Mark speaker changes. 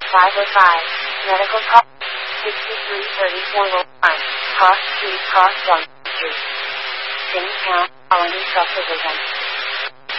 Speaker 1: 505, Medical Call, 6334 Cross Street, Cross 1 Street, Jamestown, Colony Subdivision.